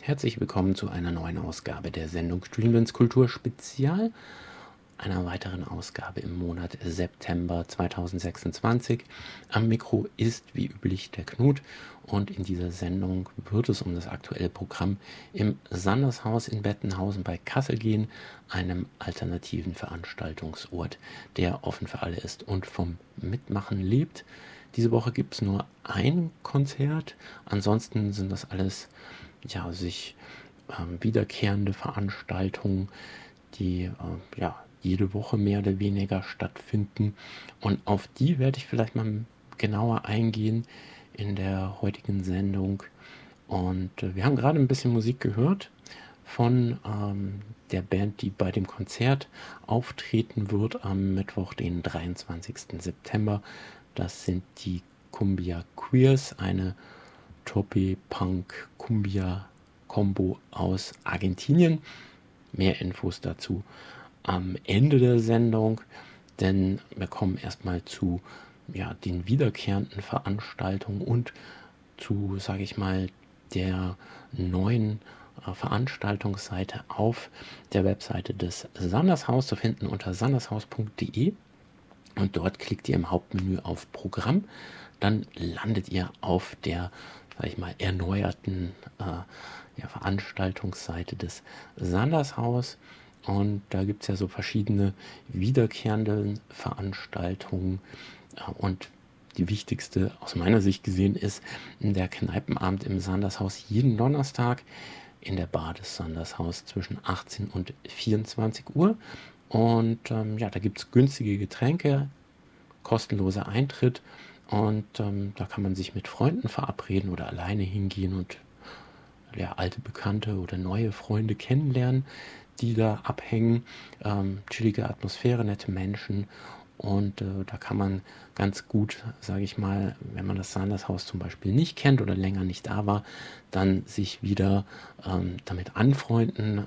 Herzlich willkommen zu einer neuen Ausgabe der Sendung Streamlands Kultur Spezial, einer weiteren Ausgabe im Monat September 2026. Am Mikro ist wie üblich der Knut und in dieser Sendung wird es um das aktuelle Programm im Sandershaus in Bettenhausen bei Kassel gehen, einem alternativen Veranstaltungsort, der offen für alle ist und vom Mitmachen lebt. Diese Woche gibt es nur ein Konzert, ansonsten sind das alles sich wiederkehrende Veranstaltungen, die jede Woche mehr oder weniger stattfinden. Und auf die werde ich vielleicht mal genauer eingehen in der heutigen Sendung. Und wir haben gerade ein bisschen Musik gehört von der Band, die bei dem Konzert auftreten wird am Mittwoch, den 23. September. Das sind die Cumbia Queers, eine Tropi-Punk-Cumbia-Kombo aus Argentinien. Mehr Infos dazu am Ende der Sendung, denn wir kommen erstmal zu den wiederkehrenden Veranstaltungen und zu, sage ich mal, der neuen Veranstaltungsseite auf der Webseite des Sandershaus zu finden unter sandershaus.de. Und dort klickt ihr im Hauptmenü auf Programm. Dann landet ihr auf der, sag ich mal, erneuerten Veranstaltungsseite des Sandershaus. Und da gibt es ja so verschiedene wiederkehrende Veranstaltungen. Und die wichtigste aus meiner Sicht gesehen ist der Kneipenabend im Sandershaus jeden Donnerstag in der Bar des Sandershaus zwischen 18 und 24 Uhr. Und da gibt es günstige Getränke, kostenloser Eintritt und da kann man sich mit Freunden verabreden oder alleine hingehen und alte Bekannte oder neue Freunde kennenlernen, die da abhängen. Chillige Atmosphäre, nette Menschen und da kann man ganz gut, sage ich mal, wenn man das Sandershaus zum Beispiel nicht kennt oder länger nicht da war, dann sich wieder damit anfreunden,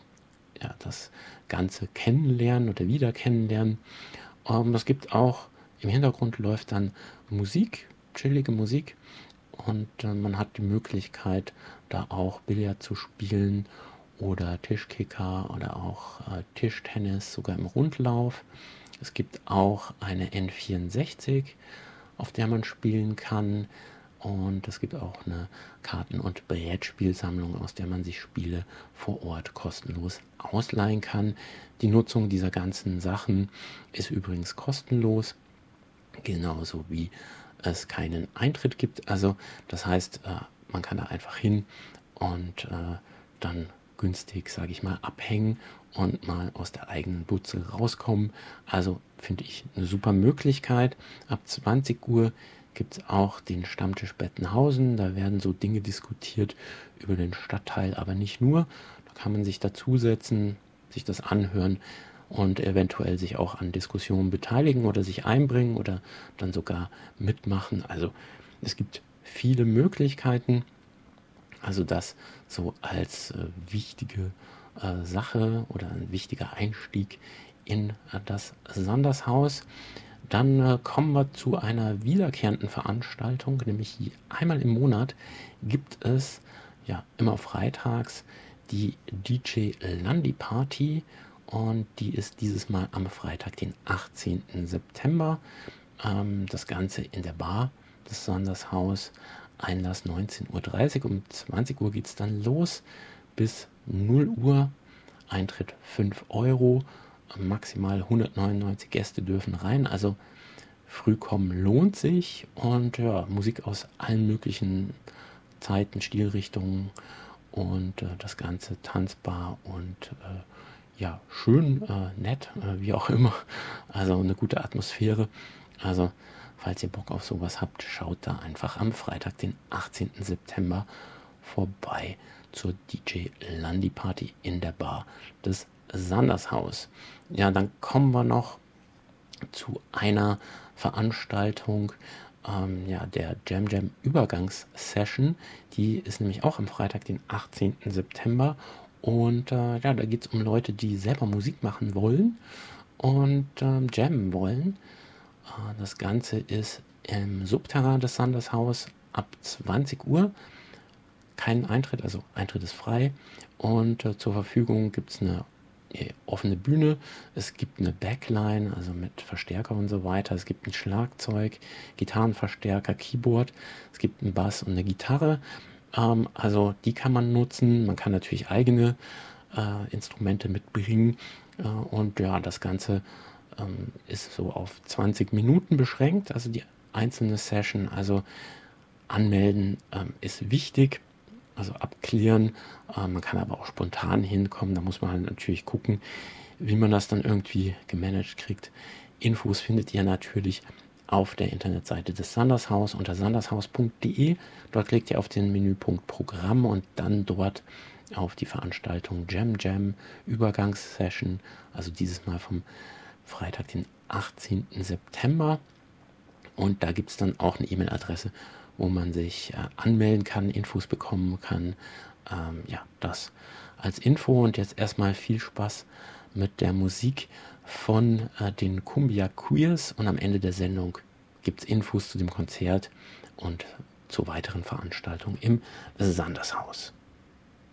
das Ganze kennenlernen oder wieder kennenlernen. Es gibt auch, im Hintergrund läuft dann Musik, chillige Musik und man hat die Möglichkeit, da auch Billard zu spielen oder Tischkicker oder auch Tischtennis, sogar im Rundlauf. Es gibt auch eine N64, auf der man spielen kann. Und es gibt auch eine Karten- und Brettspielsammlung, aus der man sich Spiele vor Ort kostenlos ausleihen kann. Die Nutzung dieser ganzen Sachen ist übrigens kostenlos, genauso wie es keinen Eintritt gibt. Also das heißt, man kann da einfach hin und dann günstig, sage ich mal, abhängen und mal aus der eigenen Butze rauskommen. Also finde ich eine super Möglichkeit. Ab 20 Uhr gibt es auch den Stammtisch Bettenhausen. Da werden so Dinge diskutiert über den Stadtteil, aber nicht nur. Da kann man sich dazusetzen, sich das anhören und eventuell sich auch an Diskussionen beteiligen oder sich einbringen oder dann sogar mitmachen. Also es gibt viele Möglichkeiten. Also das so als wichtige Sache oder ein wichtiger Einstieg in das Sandershaus. Dann kommen wir zu einer wiederkehrenden Veranstaltung, nämlich einmal im Monat gibt es immer freitags die DJ Landi Party und die ist dieses Mal am Freitag, den 18. September. Das Ganze in der Bar des Sandershaus. Einlass 19:30 Uhr, um 20 Uhr geht es dann los bis 0 Uhr. Eintritt 5 Euro, maximal 199 Gäste dürfen rein, also früh kommen lohnt sich und Musik aus allen möglichen Zeiten, Stilrichtungen und das Ganze tanzbar und schön, nett, wie auch immer, also eine gute Atmosphäre, also falls ihr Bock auf sowas habt, schaut da einfach am Freitag, den 18. September vorbei zur DJ Landi Party in der Bar des Sandershaus. Ja, dann kommen wir noch zu einer Veranstaltung, der Jam Jam Übergangssession. Die ist nämlich auch am Freitag, den 18. September. Und da geht es um Leute, die selber Musik machen wollen und jammen wollen. Das Ganze ist im Subterrain des Sandershaus ab 20 Uhr. keinen Eintritt, also Eintritt ist frei. Und zur Verfügung gibt es eine offene Bühne, es gibt eine Backline, also mit Verstärker und so weiter, es gibt ein Schlagzeug, Gitarrenverstärker, Keyboard, es gibt einen Bass und eine Gitarre. Also die kann man nutzen, man kann natürlich eigene Instrumente mitbringen und ja, das Ganze ist so auf 20 Minuten beschränkt, also die einzelne Session, also anmelden ist wichtig, also abklären. Man kann aber auch spontan hinkommen, da muss man halt natürlich gucken, wie man das dann irgendwie gemanagt kriegt. Infos findet ihr natürlich auf der Internetseite des Sandershaus unter sandershaus.de. Dort klickt ihr auf den Menüpunkt Programm und dann dort auf die Veranstaltung Jam Jam Übergangssession, also dieses Mal vom Freitag, den 18. September. Und da gibt es dann auch eine E-Mail-Adresse, wo man sich anmelden kann, Infos bekommen kann. Ja, das als Info. Und jetzt erstmal viel Spaß mit der Musik von den Cumbia Queers. Und am Ende der Sendung gibt es Infos zu dem Konzert und zu weiteren Veranstaltungen im Sandershaus.